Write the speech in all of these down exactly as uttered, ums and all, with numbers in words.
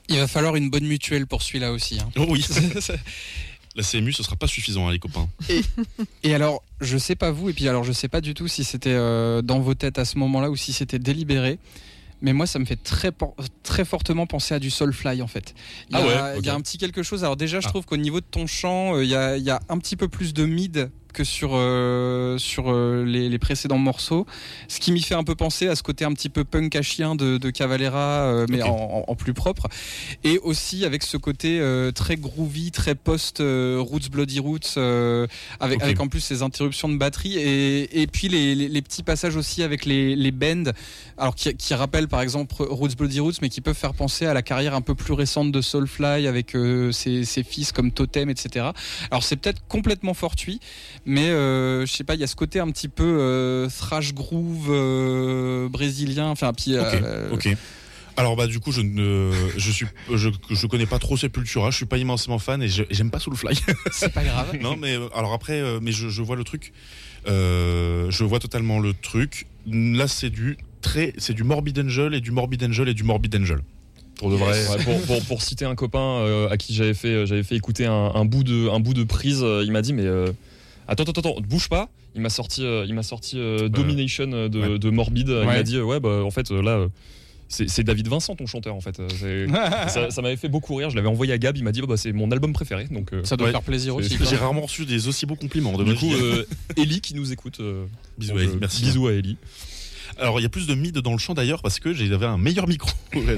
Il va falloir une bonne mutuelle pour celui-là aussi. Hein. Oh oui. La C M U, ce sera pas suffisant, hein, les copains. Et, et alors, je sais pas vous, et puis alors je sais pas du tout si c'était euh, dans vos têtes à ce moment-là ou si c'était délibéré. Mais moi, ça me fait très, très fortement penser à du Soulfly, en fait. Il y a, ah ouais, okay. il y a un petit quelque chose. Alors déjà, je ah. trouve qu'au niveau de ton chant, il y a, il y a un petit peu plus de mid que sur, euh, sur euh, les, les précédents morceaux. Ce qui m'y fait un peu penser à ce côté un petit peu punk à chien de, de Cavalera, euh, mais okay. en, en plus propre. Et aussi avec ce côté euh, très groovy, très post euh, Roots Bloody Roots, euh, avec, okay. avec en plus ces interruptions de batterie. Et, et puis les, les, les petits passages aussi avec les, les bends, alors qui, qui rappellent par exemple Roots Bloody Roots, mais qui peuvent faire penser à la carrière un peu plus récente de Soulfly avec euh, ses, ses fils comme Totem, et cetera. Alors c'est peut-être complètement fortuit, mais euh, je sais pas, il y a ce côté un petit peu euh, thrash groove euh, brésilien. Enfin, puis. Euh, ok. ok. Alors bah du coup je ne je suis je je connais pas trop Sepultura, je suis pas immensément fan et je, j'aime pas Soulfly. C'est pas grave. Non mais alors après euh, mais je, je vois le truc, euh, je vois totalement le truc. Là c'est du très c'est du Morbid Angel et du Morbid Angel et du Morbid Angel. Pour de vrai. Ouais, pour, pour pour citer un copain euh, à qui j'avais fait j'avais fait écouter un, un bout de un bout de prise, euh, il m'a dit mais euh, attends attends attends bouge pas. Il m'a sorti euh, il m'a sorti euh, Domination de, ouais. de Morbid. Ouais. Il m'a dit ouais bah en fait là. C'est, c'est David Vincent ton chanteur en fait. C'est, ça, ça m'avait fait beaucoup rire. Je l'avais envoyé à Gab, il m'a dit oh, bah, c'est mon album préféré. Donc euh, ça doit ouais, faire plaisir aussi. J'ai rarement reçu des aussi beaux compliments. De du coup, euh, Ellie qui nous écoute. Euh, bisous, donc, à Ellie, merci. Bisous à Ellie. Alors il y a plus de mid dans le chant d'ailleurs parce que j'avais un meilleur micro.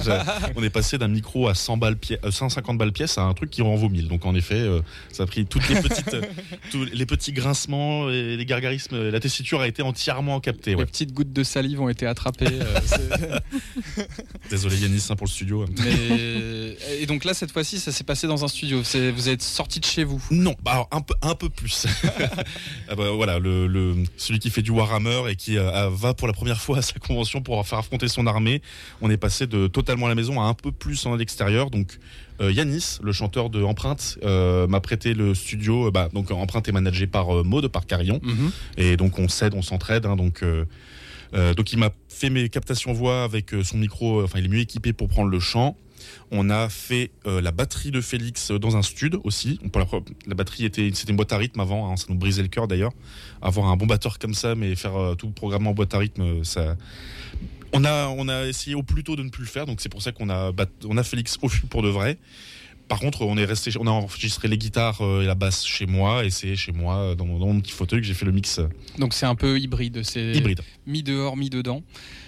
On est passé d'un micro à cent balles pièce, cent cinquante balles pièce à un truc qui en vaut mille. Donc en effet, euh, ça a pris toutes les petites, tous les petits grincements, et les gargarismes. La tessiture a été entièrement captée. Ouais. Les petites gouttes de salive ont été attrapées. Euh, Désolé Yanis hein, pour le studio. Mais... Et donc là cette fois-ci, ça s'est passé dans un studio. C'est... Vous êtes sorti de chez vous? Non, bah alors, un peu, un peu plus. ah bah, voilà, le, le celui qui fait du Warhammer et qui euh, va pour la première fois à sa convention pour faire affronter son armée. On est passé de totalement à la maison à un peu plus en extérieur. Donc euh, Yanis, le chanteur de Empreinte, euh, m'a prêté le studio. Bah, donc Empreinte est managé par euh, Maud, par Carillon. Mm-hmm. Et donc on s'aide, on s'entraide. Hein, donc euh, euh, donc il m'a fait mes captations voix avec euh, son micro. Enfin, il est mieux équipé pour prendre le chant. On a fait euh, la batterie de Félix dans un stud aussi. On, la, la batterie était, c'était une boîte à rythme avant, hein, ça nous brisait le cœur d'ailleurs. Avoir un bon batteur comme ça, mais faire euh, tout le programme en boîte à rythme, ça. On a, on a essayé au plus tôt de ne plus le faire, donc c'est pour ça qu'on a, bat... on a Félix au fût pour de vrai. Par contre, on est resté, on a enregistré les guitares et la basse chez moi, et c'est chez moi dans mon, dans mon petit fauteuil que j'ai fait le mix. Donc c'est un peu hybride, c'est hybride. Mi dehors, mi dedans.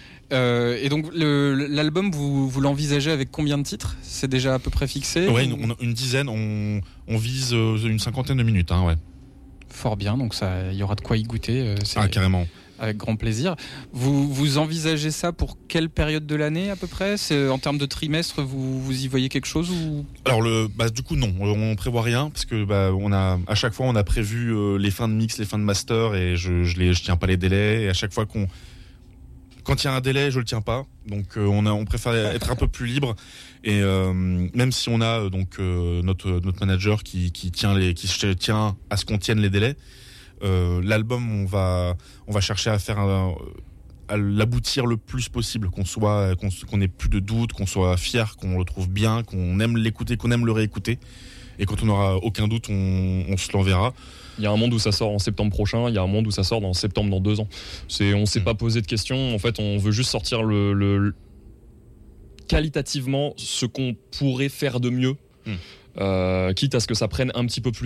Euh, et donc le, l'album, vous, vous l'envisagez avec combien de titres? C'est déjà à peu près fixé? Ouais, ou... une, une dizaine. On, on vise une cinquantaine de minutes, hein, ouais. Fort bien, donc ça, il y aura de quoi y goûter. C'est... Ah, carrément. Avec grand plaisir. Vous, vous envisagez ça pour quelle période de l'année à peu près? C'est, en termes de trimestre, vous, vous y voyez quelque chose ou... Alors le, bah, du coup non, on prévoit rien parce que bah, on a, à chaque fois on a prévu euh, les fins de mix, les fins de master et je, je, les, je tiens pas les délais. Et à chaque fois qu'on, quand il y a un délai, je le tiens pas. Donc euh, on, a, on préfère être un peu plus libre. Et euh, même si on a donc euh, notre notre manager qui, qui tient les, qui tient à ce qu'on tienne les délais. Euh, l'album, on va, on va chercher à faire un, à l'aboutir le plus possible, qu'on soit, qu'on, qu'on ait plus de doutes, qu'on soit fier, qu'on le trouve bien, qu'on aime l'écouter, qu'on aime le réécouter. Et quand on n'aura aucun doute, on, on se l'enverra. Il y a un monde où ça sort en septembre prochain, il y a un monde où ça sort en septembre dans deux ans. C'est, on s'est mmh. pas posé de questions. En fait, on veut juste sortir le, le qualitativement ce qu'on pourrait faire de mieux, mmh. euh, quitte à ce que ça prenne un petit peu plus